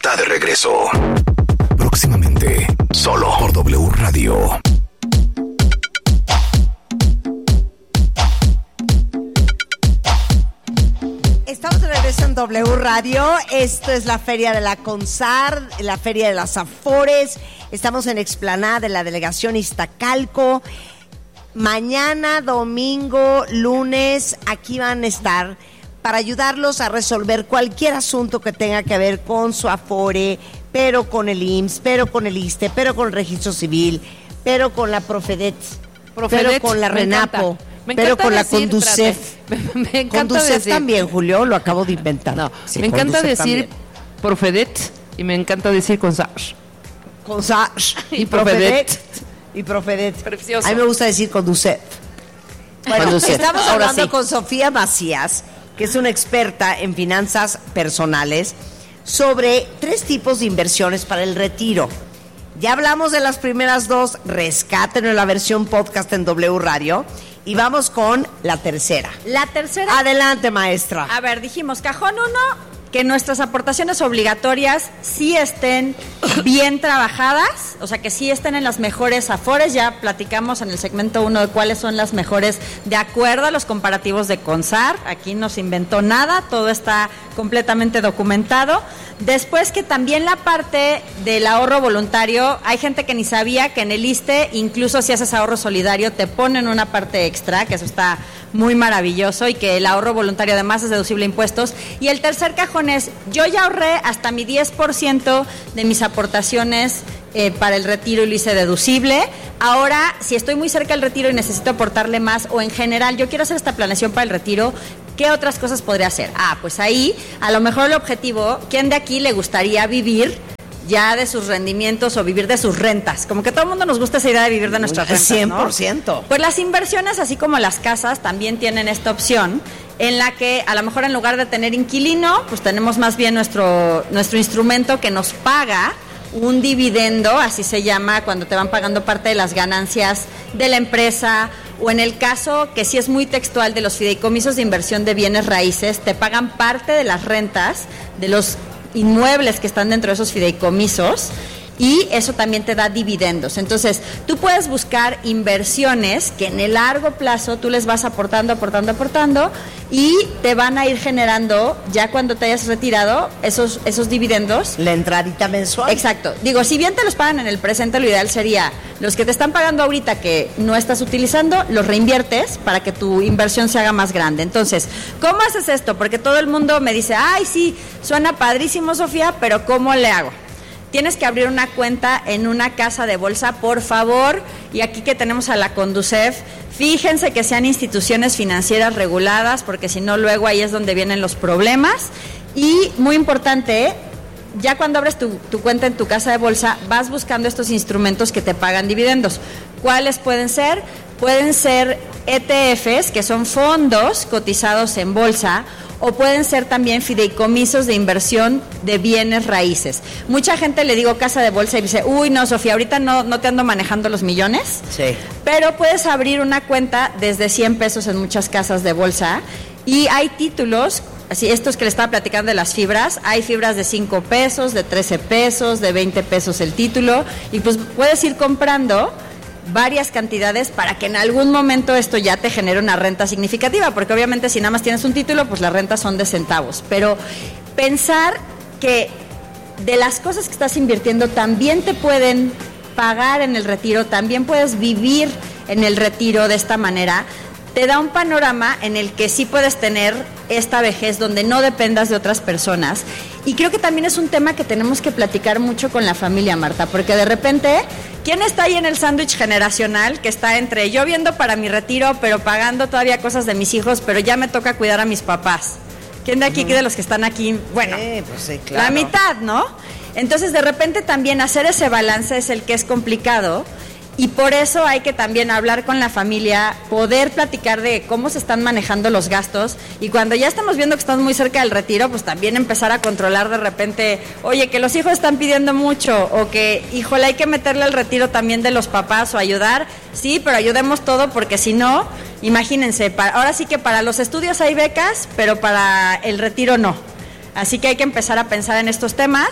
está de regreso. Próximamente, solo por W Radio. Estamos de regreso en W Radio. Esto es la Feria de la CONSAR, la Feria de las Afores. Estamos en Explanada de la Delegación Iztacalco. Mañana, domingo, lunes, aquí van a estar para ayudarlos a resolver cualquier asunto que tenga que ver con su Afore, pero con el IMSS, pero con el ISSSTE, pero con el Registro Civil, pero con la Profedet, pero con la RENAPO. Pero con la Conducef. Me encanta Conducef decir también, Julio, lo acabo de inventar. No, Sí, me encanta Conducef decir también. Profedet y me encanta decir CONSAR. CONSAR Y Profedet. Y Profedet. Precioso. A mí me gusta decir Conducef. Bueno, Conducef. estamos Ahora hablando sí. con Sofía Macías, que es una experta en finanzas personales, sobre 3 tipos de inversiones para el retiro. Ya hablamos de las primeras 2, rescátenlo en la versión podcast en W Radio, y vamos con la tercera. La tercera. Adelante, maestra. A ver, dijimos, cajón 1, que nuestras aportaciones obligatorias sí estén bien trabajadas, o sea, que sí estén en las mejores afores. Ya platicamos en el segmento 1 de cuáles son las mejores de acuerdo a los comparativos de CONSAR. Aquí no se inventó nada, todo está completamente documentado. Después, que también la parte del ahorro voluntario, hay gente que ni sabía que en el ISSSTE, incluso si haces ahorro solidario, te ponen una parte extra, que eso está muy maravilloso, y que el ahorro voluntario además es deducible a impuestos. Y el tercer cajón es, yo ya ahorré hasta mi 10% de mis aportaciones para el retiro y lo hice deducible. Ahora, si estoy muy cerca del retiro y necesito aportarle más, o en general yo quiero hacer esta planeación para el retiro, ¿qué otras cosas podría hacer? Pues ahí, a lo mejor el objetivo, ¿quién de aquí le gustaría vivir ya de sus rendimientos o vivir de sus rentas? Como que todo el mundo nos gusta esa idea de vivir de nuestras rentas, 100%. ¿no? Pues las inversiones, así como las casas, también tienen esta opción, en la que a lo mejor en lugar de tener inquilino, pues tenemos más bien nuestro instrumento que nos paga un dividendo, así se llama, cuando te van pagando parte de las ganancias de la empresa, o en el caso que sí es muy textual de los fideicomisos de inversión de bienes raíces, te pagan parte de las rentas de los inmuebles que están dentro de esos fideicomisos, y eso también te da dividendos. Entonces, tú puedes buscar inversiones que en el largo plazo tú les vas aportando, y te van a ir generando, ya cuando te hayas retirado, esos dividendos. La entradita mensual. Exacto. Digo, si bien te los pagan en el presente, lo ideal sería los que te están pagando ahorita que no estás utilizando, los reinviertes para que tu inversión se haga más grande. Entonces, ¿cómo haces esto? Porque todo el mundo me dice, ay, sí, suena padrísimo, Sofía, pero ¿cómo le hago? Tienes que abrir una cuenta en una casa de bolsa, por favor, y aquí que tenemos a la Conducef, fíjense que sean instituciones financieras reguladas, porque si no, luego ahí es donde vienen los problemas. Y muy importante, ya cuando abres tu cuenta en tu casa de bolsa, vas buscando estos instrumentos que te pagan dividendos. ¿Cuáles pueden ser? Pueden ser ETFs, que son fondos cotizados en bolsa, o pueden ser también fideicomisos de inversión de bienes raíces. Mucha gente le digo casa de bolsa y dice, uy, no, Sofía, ahorita no te ando manejando los millones. Sí. Pero puedes abrir una cuenta desde 100 pesos en muchas casas de bolsa, y hay títulos, así estos que le estaba platicando de las fibras, hay fibras de 5 pesos, de 13 pesos, de 20 pesos el título, y pues puedes ir comprando varias cantidades para que en algún momento esto ya te genere una renta significativa, porque obviamente si nada más tienes un título, pues las rentas son de centavos. Pero pensar que de las cosas que estás invirtiendo también te pueden pagar en el retiro, también puedes vivir en el retiro de esta manera, te da un panorama en el que sí puedes tener esta vejez donde no dependas de otras personas. Y creo que también es un tema que tenemos que platicar mucho con la familia, Marta, porque de repente, ¿quién está ahí en el sándwich generacional que está entre yo viendo para mi retiro, pero pagando todavía cosas de mis hijos, pero ya me toca cuidar a mis papás? ¿Quién de aquí, de los que están aquí? Bueno, pues sí, claro. La mitad, ¿no? Entonces, de repente también hacer ese balance es el que es complicado. Y por eso hay que también hablar con la familia, poder platicar de cómo se están manejando los gastos, y cuando ya estamos viendo que estamos muy cerca del retiro, pues también empezar a controlar de repente, oye, que los hijos están pidiendo mucho, o que, híjole, hay que meterle al retiro también de los papás o ayudar. Sí, pero ayudemos todo, porque si no, imagínense, ahora sí que para los estudios hay becas, pero para el retiro no. Así que hay que empezar a pensar en estos temas.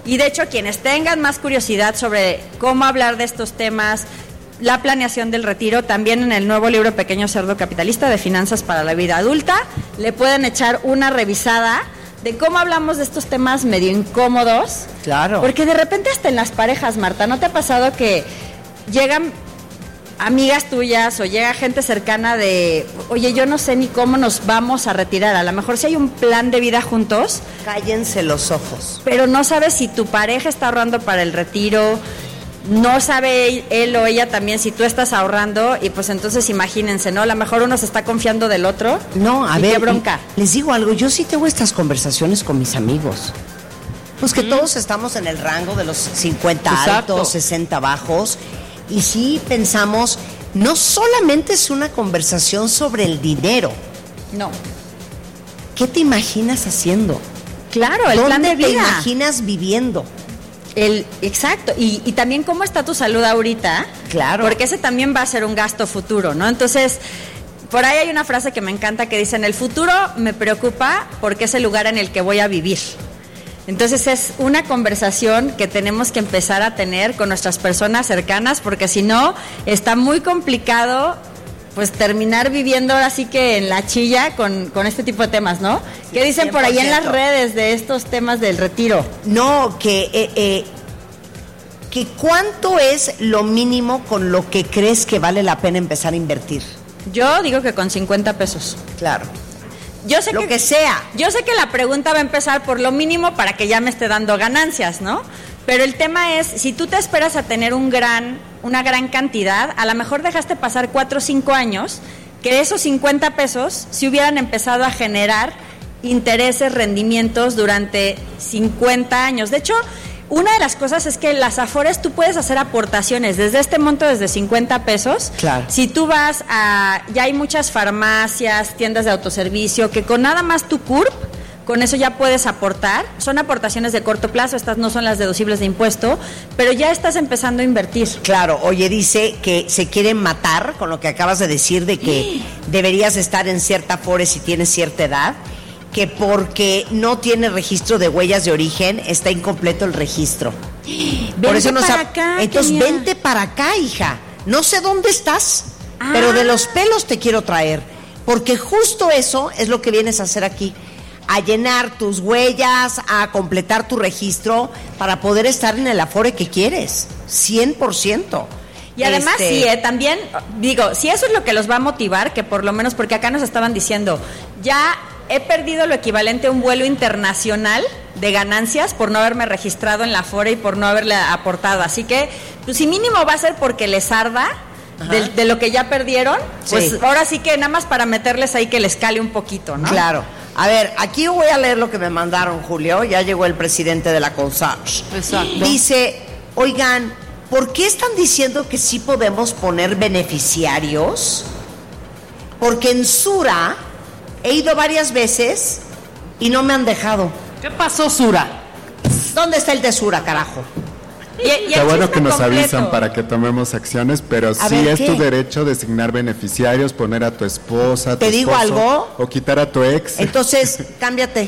Y de hecho, quienes tengan más curiosidad sobre cómo hablar de estos temas, la planeación del retiro, también en el nuevo libro Pequeño Cerdo Capitalista de Finanzas para la Vida Adulta, le pueden echar una revisada de cómo hablamos de estos temas medio incómodos. Claro. Porque de repente hasta en las parejas, Marta, ¿no te ha pasado que llegan amigas tuyas o llega gente cercana de, oye, yo no sé ni cómo nos vamos a retirar? A lo mejor si hay un plan de vida juntos, Cállense los ojos. pero no sabes si tu pareja está ahorrando para el retiro, no sabe él o ella también si tú estás ahorrando, y pues entonces imagínense, ¿no? A lo mejor uno se está confiando del otro. No, a y ver, qué bronca. les digo algo, yo sí tengo estas conversaciones con mis amigos. Pues que todos estamos en el rango de los 50 Exacto. altos, 60 bajos, y sí pensamos, no solamente es una conversación sobre el dinero, No. ¿qué te imaginas haciendo? Claro, el ¿Dónde plan de te vida. imaginas viviendo? Exacto, y también cómo está tu salud ahorita. Claro. Porque ese también va a ser un gasto futuro, ¿no? Entonces, por ahí hay una frase que me encanta que dice, en el futuro me preocupa porque es el lugar en el que voy a vivir. Entonces es una conversación que tenemos que empezar a tener con nuestras personas cercanas, porque si no, está muy complicado pues terminar viviendo ahora sí que en la chilla con este tipo de temas, ¿no? ¿Qué dicen por ahí en las 100%. redes de estos temas del retiro? No, que ¿cuánto es lo mínimo con lo que crees que vale la pena empezar a invertir? Yo digo que con 50 pesos. Claro. Yo sé Lo que sea. Yo sé que la pregunta va a empezar por lo mínimo para que ya me esté dando ganancias, ¿no? Pero el tema es, si tú te esperas a tener una gran cantidad, a lo mejor dejaste pasar 4 o 5 años, que esos 50 pesos si hubieran empezado a generar intereses, rendimientos durante 50 años. De hecho, una de las cosas es que en las Afores tú puedes hacer aportaciones desde este monto, desde 50 pesos. Claro. Si tú vas ya hay muchas farmacias, tiendas de autoservicio, que con nada más tu CURP, con eso ya puedes aportar. Son aportaciones de corto plazo, estas no son las deducibles de impuesto, pero ya estás empezando a invertir. Claro, oye, dice que se quieren matar con lo que acabas de decir de que deberías estar en cierta Afore si tienes cierta edad, que porque no tiene registro de huellas de origen está incompleto el registro. Por eso no para acá, entonces Kenia. vente para acá, hija. No sé dónde estás, pero de los pelos te quiero traer, porque justo eso es lo que vienes a hacer aquí. A llenar tus huellas, a completar tu registro para poder estar en el Afore que quieres, 100%. Y además también, digo, si eso es lo que los va a motivar, que por lo menos, porque acá nos estaban diciendo, ya he perdido lo equivalente a un vuelo internacional de ganancias por no haberme registrado en la Afore y por no haberle aportado, así que, pues si mínimo va a ser porque les arda de lo que ya perdieron, pues Sí. ahora sí que nada más para meterles ahí que les cale un poquito, ¿no? Claro. A ver, aquí voy a leer lo que me mandaron, Julio. Ya llegó el presidente de la CONSAR. Exacto. Dice, oigan, ¿por qué están diciendo que sí podemos poner beneficiarios? Porque en Sura he ido varias veces y no me han dejado. ¿Qué pasó, Sura? ¿Dónde está el de Sura, carajo? Y el Qué bueno chiste que nos completo. avisan para que tomemos acciones, pero A sí ver, es ¿qué? tu derecho designar beneficiarios, poner a tu esposa, a tu ¿Te digo esposo, algo? o quitar a tu ex. Entonces, cámbiate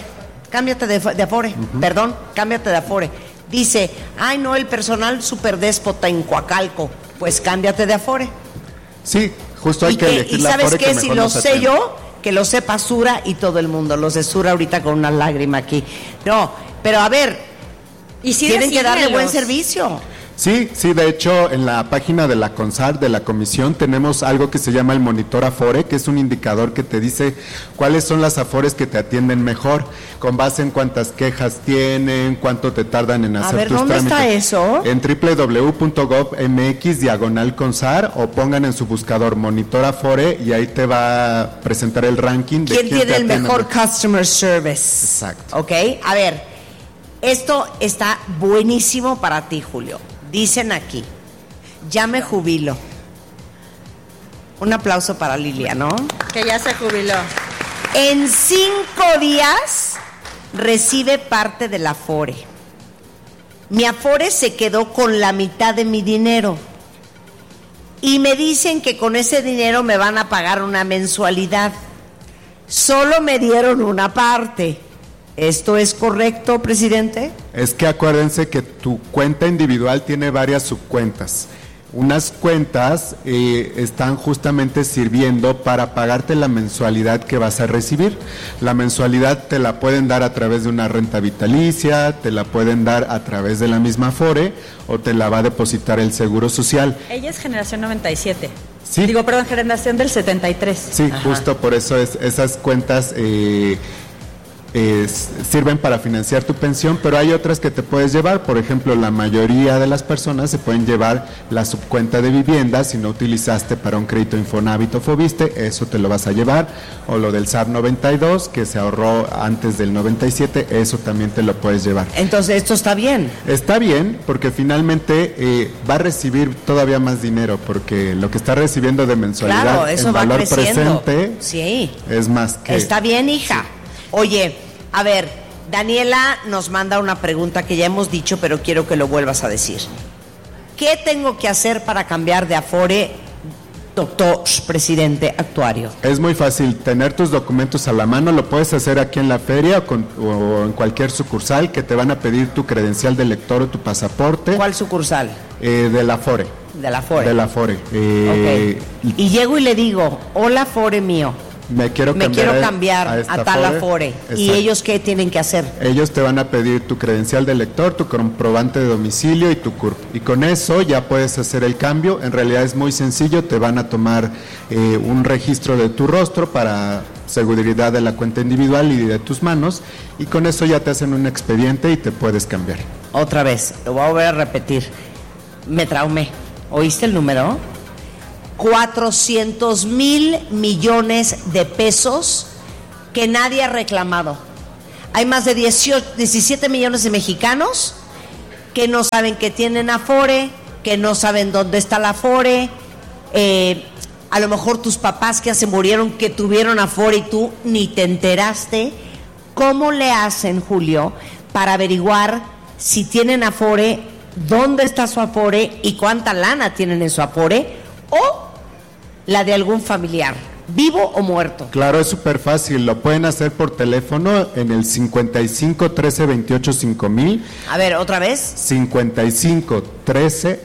de Afore, perdón, cámbiate de Afore. Dice, ay no, el personal súper déspota en Coacalco, pues cámbiate de Afore. Sí, justo hay Y, que elegir y la sabes Afore que qué, mejor si lo nos sé atienda. yo, que lo sepa Sura y todo el mundo. Los de Sura ahorita con una lágrima aquí. No, pero a ver, Y sí, tienen que darle buen desígnelos. servicio. Sí, de hecho, en la página de la CONSAR, de la comisión, tenemos algo que se llama el Monitor Afore, que es un indicador que te dice cuáles son las Afores que te atienden mejor, con base en cuántas quejas tienen, cuánto te tardan en hacer ver, tus ¿dónde trámites. está eso? En www.gov.mx/CONSAR, o pongan en su buscador Monitor Afore y ahí te va a presentar el ranking de ¿Quién quién tiene te el atiende mejor customer service? Exacto. Ok, a ver, esto está buenísimo para ti, Julio. Dicen aquí, ya me jubilo. Un aplauso para Lilia, ¿no? Que ya se jubiló. En 5 días recibe parte del Afore. Mi Afore se quedó con la mitad de mi dinero. Y me dicen que con ese dinero me van a pagar una mensualidad. Solo me dieron una parte. ¿Esto es correcto, presidente? Es que acuérdense que tu cuenta individual tiene varias subcuentas. Unas cuentas están justamente sirviendo para pagarte la mensualidad que vas a recibir. La mensualidad te la pueden dar a través de una renta vitalicia, te la pueden dar a través de la misma Afore o te la va a depositar el Seguro Social. Ella es generación 97. Sí. Digo, perdón, generación del 73. Sí, justo por eso esas cuentas sirven para financiar tu pensión, pero hay otras que te puedes llevar. Por ejemplo, la mayoría de las personas se pueden llevar la subcuenta de vivienda si no utilizaste para un crédito Infonavit o Fobiste, eso te lo vas a llevar, o lo del SAR 92 que se ahorró antes del 97, eso también te lo puedes llevar. Entonces, ¿esto está bien? Está bien, porque finalmente va a recibir todavía más dinero, porque lo que está recibiendo de mensualidad, Claro, eso el va valor creciendo. presente, Sí. es más que... Está bien, hija. Oye, a ver, Daniela nos manda una pregunta que ya hemos dicho, pero quiero que lo vuelvas a decir. ¿Qué tengo que hacer para cambiar de Afore, doctor presidente actuario? Es muy fácil, tener tus documentos a la mano, lo puedes hacer aquí en la feria o en cualquier sucursal que te van a pedir tu credencial de lector o tu pasaporte. ¿Cuál sucursal? De la Afore. De la Afore. De la Afore. Ok. Y llego y le digo, hola Afore mío, me quiero cambiar esta a tal Afore. Exacto. ¿Y ellos qué tienen que hacer? Ellos te van a pedir tu credencial de lector, tu comprobante de domicilio y tu CURP. Y con eso ya puedes hacer el cambio. En realidad es muy sencillo, te van a tomar un registro de tu rostro para seguridad de la cuenta individual y de tus manos. Y con eso ya te hacen un expediente y te puedes cambiar. Otra vez, lo voy a volver a repetir. Me traumé. ¿Oíste el número? 400,000 millones de pesos que nadie ha reclamado. Hay más de 17 millones de mexicanos que no saben que tienen Afore, que no saben dónde está la Afore. A lo mejor tus papás que ya se murieron, que tuvieron Afore y tú ni te enteraste. ¿Cómo le hacen, Julio, para averiguar si tienen Afore, dónde está su Afore y cuánta lana tienen en su Afore? O la de algún familiar, vivo o muerto. Claro, es súper fácil, lo pueden hacer por teléfono en el 55 13 28 5000. A ver, otra vez. 55 13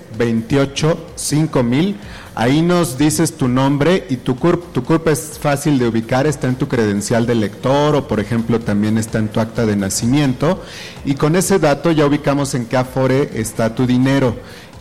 28 5000. Ahí nos dices tu nombre y tu CURP. Tu CURP es fácil de ubicar, está en tu credencial de lector o, por ejemplo, también está en tu acta de nacimiento. Y con ese dato ya ubicamos en qué Afore está tu dinero.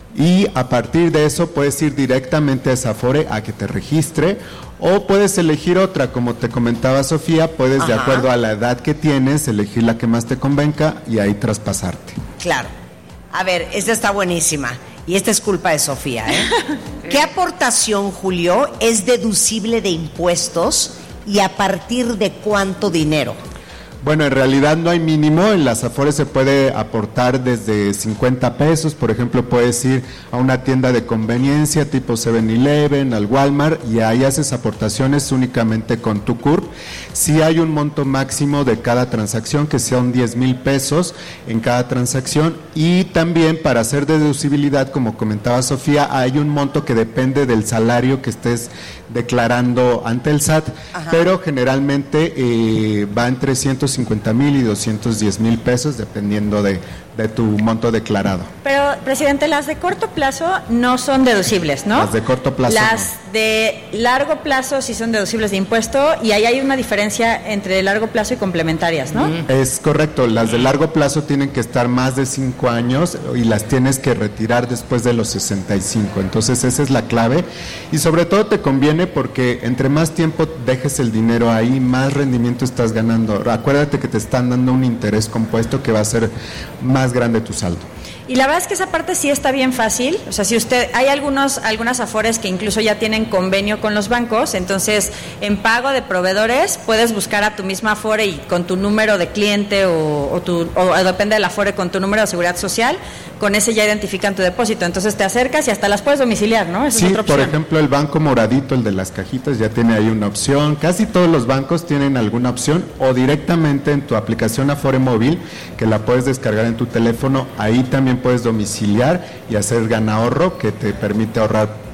Y a partir de eso puedes ir directamente a esa Afore a que te registre, o puedes elegir otra, como te comentaba Sofía, puedes de acuerdo a la edad que tienes, elegir la que más te convenga y ahí traspasarte. Claro. A ver, esta está buenísima y esta es culpa de Sofía, ¿eh? ¿Qué aportación, Julio, es deducible de impuestos y a partir de cuánto dinero? Bueno, en realidad no hay mínimo, en las Afores se puede aportar desde 50 pesos, por ejemplo, puedes ir a una tienda de conveniencia tipo 7-Eleven, al Walmart, y ahí haces aportaciones únicamente con tu CURP. Sí hay un monto máximo de cada transacción, que son 10,000 pesos en cada transacción, y también para hacer deducibilidad, como comentaba Sofía, hay un monto que depende del salario que estés declarando ante el SAT, pero generalmente va entre 150,000 y 210,000 pesos dependiendo de tu monto declarado. Pero, presidente, las de corto plazo no son deducibles, ¿no? Las de corto plazo Las de largo plazo sí son deducibles de impuesto, y ahí hay una diferencia entre largo plazo y complementarias, ¿no? Es correcto, las de largo plazo tienen que estar más de 5 años y las tienes que retirar después de los 65, entonces esa es la clave, y sobre todo te conviene porque entre más tiempo dejes el dinero ahí, más rendimiento estás ganando. Acuérdate que te están dando un interés compuesto que va a ser más grande tu saldo. Y la verdad es que esa parte sí está bien fácil. O sea, si usted, hay algunas Afores que incluso ya tienen convenio con los bancos, entonces en pago de proveedores puedes buscar a tu misma Afore y con tu número de cliente o depende del Afore, con tu número de seguridad social, con ese ya identifican tu depósito. Entonces te acercas y hasta las puedes domiciliar, ¿no? Esa sí, es otra opción. por ejemplo, el banco moradito, el de las cajitas, ya tiene ahí una opción. Casi todos los bancos tienen alguna opción, o directamente en tu aplicación Afore móvil, que la puedes descargar en tu teléfono. Ahí también puedes domiciliar y hacer ganahorro, que te permite ahorrar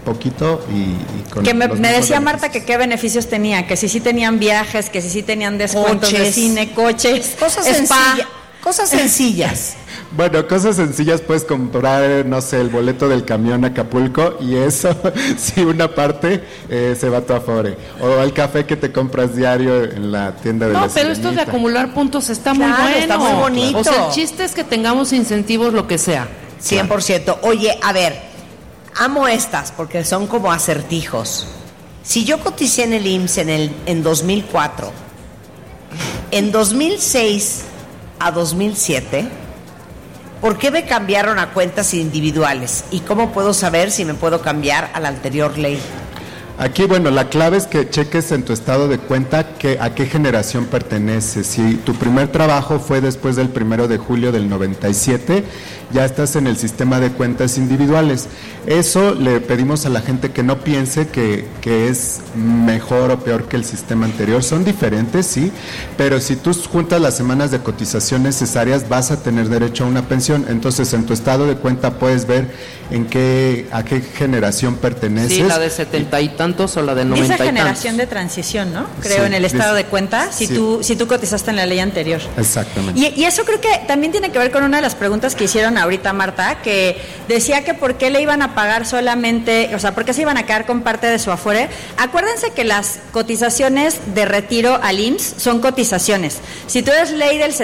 poquito y con Que me los decía mismos Marta que qué beneficios tenía, que si sí tenían viajes, que si sí tenían descuentos de Coches. cine, coches, Cosas spa. Cosas sencillas. Bueno, cosas sencillas, puedes comprar, no sé, el boleto del camión a Acapulco y eso, sí, una parte se va a tu Afore. O el café que te compras diario en la tienda de la No, pero esto de Sirenita. acumular puntos está Claro, muy bueno. está muy bonito. O sea, el chiste es que tengamos incentivos, lo que sea. 100%. Oye, a ver, amo estas porque son como acertijos. Si yo coticé en el IMSS en 2004, en 2006 a 2007, ¿por qué me cambiaron a cuentas individuales? ¿Y cómo puedo saber si me puedo cambiar a la anterior ley? Aquí, bueno, la clave es que cheques en tu estado de cuenta a qué generación perteneces. Si tu primer trabajo fue después del 1 de julio del 97, ya estás en el sistema de cuentas individuales. Eso le pedimos a la gente que no piense que es mejor o peor que el sistema anterior. Son diferentes, sí, pero si tú juntas las semanas de cotización necesarias, vas a tener derecho a una pensión. Entonces, en tu estado de cuenta puedes ver a qué generación perteneces. Sí, la de 70 y tantos o la de 90 y Dice tantos. generación de transición, ¿no? Creo, Sí, en el estado dice- de cuenta, si sí. tú cotizaste en la ley anterior. Exactamente. Y eso creo que también tiene que ver con una de las preguntas que hicieron ahorita Marta, que decía que por qué le iban a pagar solamente, o sea, por qué se iban a quedar con parte de su Afore. Acuérdense que las cotizaciones de retiro al IMSS son cotizaciones. Si tú eres ley del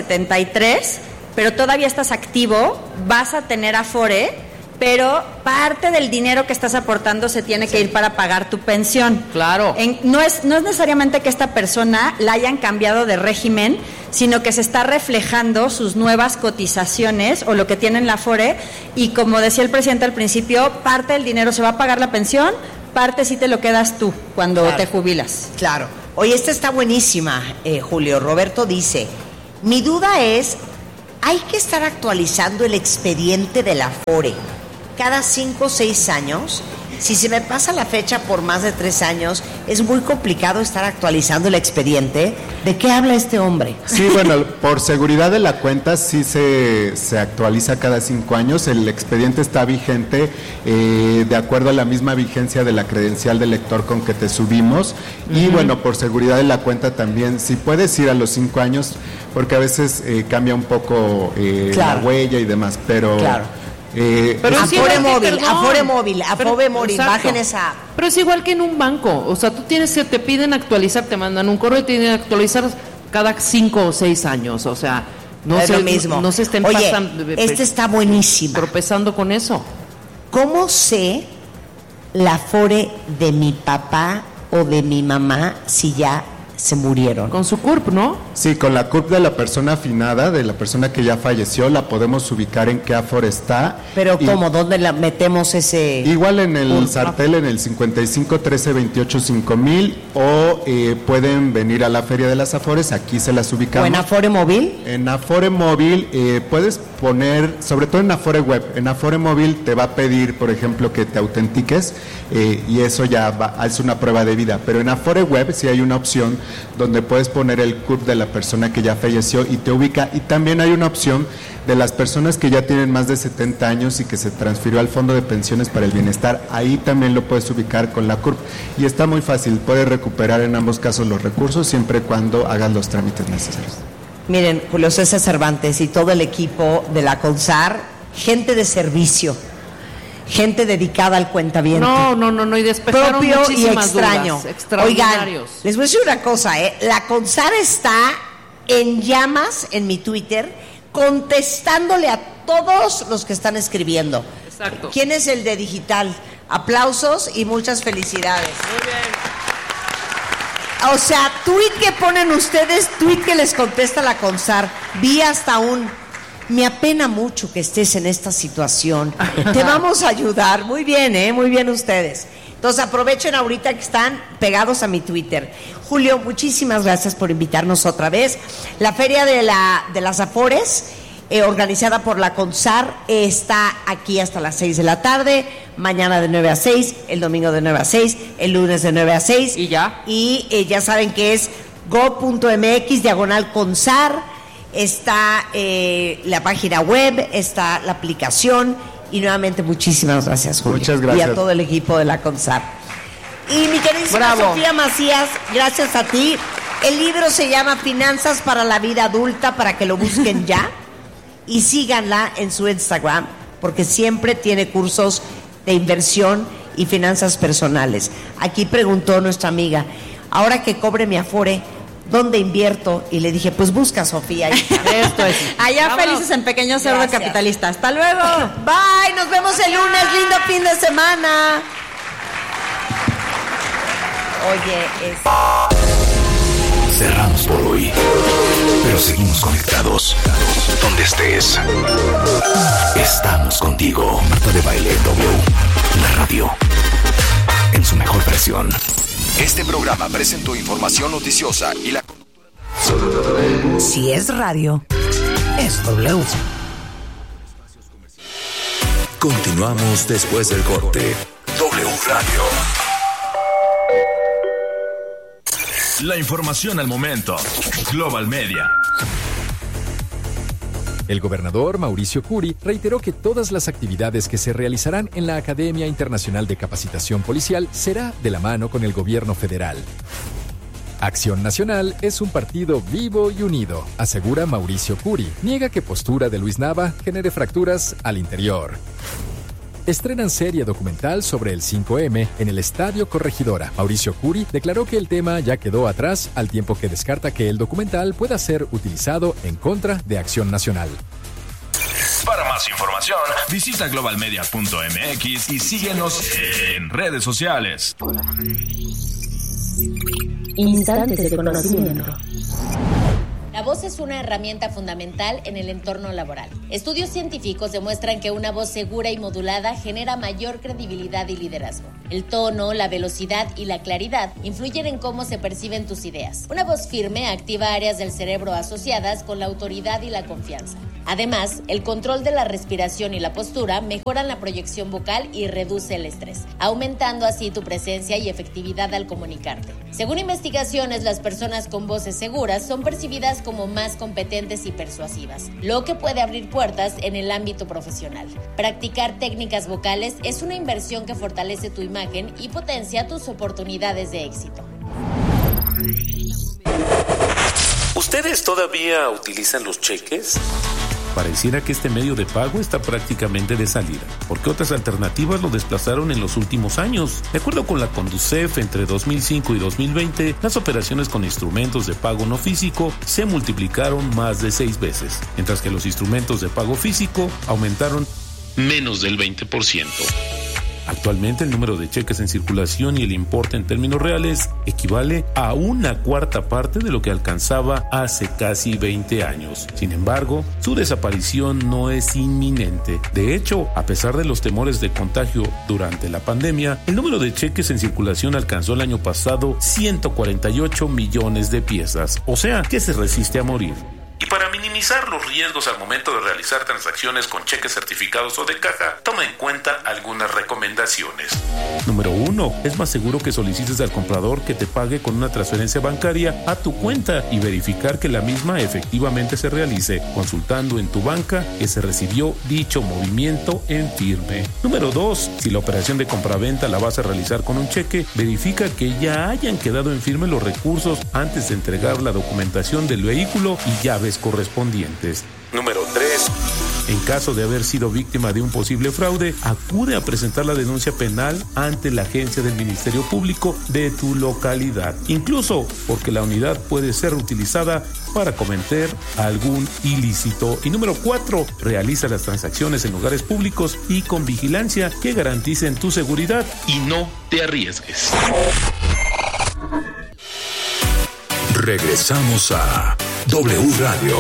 73, pero todavía estás activo, vas a tener Afore, pero parte del dinero que estás aportando se tiene que ir para pagar tu pensión. Claro. No es necesariamente que esta persona la hayan cambiado de régimen, sino que se está reflejando sus nuevas cotizaciones o lo que tiene en la Afore, y como decía el presidente al principio, parte del dinero se va a pagar la pensión, parte sí te lo quedas tú cuando Claro. te jubilas. Claro. Oye, esta está buenísima, Julio. Roberto dice, mi duda es, hay que estar actualizando el expediente de la Afore cada 5 o 6 años. Si se me pasa la fecha por más de 3 años, es muy complicado estar actualizando el expediente. ¿De qué habla este hombre? Sí, bueno, por seguridad de la cuenta sí se actualiza cada 5 años. El expediente está vigente de acuerdo a la misma vigencia de la credencial del lector con que te subimos. Y bueno, por seguridad de la cuenta también, si puedes ir a los 5 años, porque a veces cambia un poco Claro. la huella y demás, pero... Claro. Pero es Afore igual que, móvil, perdón. Afore móvil, Pero- Afore móvil, exacto. bajen esa. Pero es igual que en un banco. O sea, tú te piden actualizar, te mandan un correo y te piden actualizar cada 5 o 6 años. O sea, no Es se, lo mismo. no se estén Oye, pasando, esta está buenísima. tropezando con eso. ¿Cómo sé la Afore de mi papá o de mi mamá si ya se murieron? Con su CURP, ¿no? Sí, con la CURP de la persona afinada, de la persona que ya falleció, la podemos ubicar en qué Afore está. Pero Y- ¿cómo? ¿Dónde la metemos ese...? Igual en el CURP? sartel, en el 55 13 28 5000, o pueden venir a la Feria de las Afores, aquí se las ¿O ubicamos. en Afore móvil? En Afore Móvil puedes poner, sobre todo en Afore Web, en Afore Móvil te va a pedir, por ejemplo, que te autentiques y eso ya es una prueba de vida, pero en Afore Web sí hay una opción donde puedes poner el CURP de la persona que ya falleció y te ubica, y también hay una opción de las personas que ya tienen más de 70 años y que se transfirió al Fondo de Pensiones para el Bienestar, ahí también lo puedes ubicar con la CURP y está muy fácil, puedes recuperar en ambos casos los recursos siempre y cuando hagas los trámites necesarios. Miren, Julio César Cervantes y todo el equipo de la CONSAR, gente de servicio, gente dedicada al cuentaviente. No, y despejaron Propio y muchísimas extraño. dudas. Extraordinarios. Oigan, les voy a decir una cosa, la CONSAR está en llamas en mi Twitter, contestándole a todos los que están escribiendo. Exacto. ¿Quién es el de digital? Aplausos y muchas felicidades. Muy bien. O sea, tweet que ponen ustedes, tweet que les contesta la CONSAR. Vi hasta me apena mucho que estés en esta situación. Te vamos a ayudar. Muy bien, muy bien ustedes. Entonces aprovechen ahorita que están pegados a mi Twitter. Julio, muchísimas gracias por invitarnos otra vez. La Feria de las Afores, organizada por la CONSAR, está aquí hasta las 6 de la tarde, mañana de 9 a 6, el domingo de 9 a 6, el lunes de 9 a 6. ¿Y ya? Y ya saben que es go.mx/CONSAR, está la página web, está la aplicación Y nuevamente muchísimas gracias, Julio. Muchas gracias. Y a todo el equipo de la CONSAR. Y mi queridísima Sofía Macías, gracias a ti. El libro se llama Finanzas para la Vida Adulta, para que lo busquen ya. Y síganla en su Instagram, porque siempre tiene cursos de inversión y finanzas personales. Aquí preguntó nuestra amiga, ahora que cobre mi Afore, ¿dónde invierto? Y le dije, pues busca, Sofía. Esto es. Allá Vámonos. felices en Pequeño Cerdo Gracias. Capitalista. Hasta luego. Bye, nos vemos el lunes. Lindo fin de semana. Oye, Cerramos por hoy, pero seguimos conectados. Donde estés, estamos contigo. Marta de Baile W, la radio, en su mejor versión. Este programa presentó información noticiosa y la conductora. si es radio, es W. Continuamos después del corte. W Radio. La información al momento. Global Media. El gobernador Mauricio Curi reiteró que todas las actividades que se realizarán en la Academia Internacional de Capacitación Policial será de la mano con el gobierno federal. Acción Nacional es un partido vivo y unido, asegura Mauricio Curi. Niega que postura de Luis Nava genere fracturas al interior. Estrenan serie documental sobre el 5M en el Estadio Corregidora. Mauricio Curi declaró que el tema ya quedó atrás, al tiempo que descarta que el documental pueda ser utilizado en contra de Acción Nacional. Para más información, visita globalmedia.mx y síguenos en redes sociales. Instantes de conocimiento. La voz es una herramienta fundamental en el entorno laboral. Estudios científicos demuestran que una voz segura y modulada genera mayor credibilidad y liderazgo. El tono, la velocidad y la claridad influyen en cómo se perciben tus ideas. Una voz firme activa áreas del cerebro asociadas con la autoridad y la confianza. Además, el control de la respiración y la postura mejoran la proyección vocal y reduce el estrés, aumentando así tu presencia y efectividad al comunicarte. Según investigaciones, las personas con voces seguras son percibidas como más competentes y persuasivas, lo que puede abrir puertas en el ámbito profesional. Practicar técnicas vocales es una inversión que fortalece tu imagen y potencia tus oportunidades de éxito. ¿Ustedes todavía utilizan los cheques? Pareciera que este medio de pago está prácticamente de salida, porque otras alternativas lo desplazaron en los últimos años. De acuerdo con la Conducef, entre 2005 y 2020, las operaciones con instrumentos de pago no físico se multiplicaron más de 6 veces, mientras que los instrumentos de pago físico aumentaron menos del 20%. Actualmente el número de cheques en circulación y el importe en términos reales equivale a 1/4 parte de lo que alcanzaba hace casi 20 años. Sin embargo, su desaparición no es inminente. De hecho, a pesar de los temores de contagio durante la pandemia, el número de cheques en circulación alcanzó el año pasado 148 millones de piezas, o sea, que se resiste a morir. Y para minimizar los riesgos al momento de realizar transacciones con cheques certificados o de caja, toma en cuenta algunas recomendaciones. Número 1. Es más seguro que solicites al comprador que te pague con una transferencia bancaria a tu cuenta y verificar que la misma efectivamente se realice, consultando en tu banca que se recibió dicho movimiento en firme. Número 2. Si la operación de compraventa la vas a realizar con un cheque, verifica que ya hayan quedado en firme los recursos antes de entregar la documentación del vehículo y llaves correspondientes. Número 3. En caso de haber sido víctima de un posible fraude, acude a presentar la denuncia penal ante la agencia del Ministerio Público de tu localidad, incluso porque la unidad puede ser utilizada para cometer algún ilícito. Y número 4. Realiza las transacciones en lugares públicos y con vigilancia que garanticen tu seguridad y no te arriesgues. Regresamos a W Radio.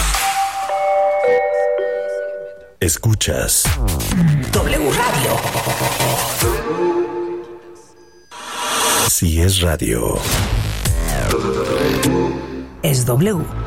Escuchas W Radio. Si es radio, Es W.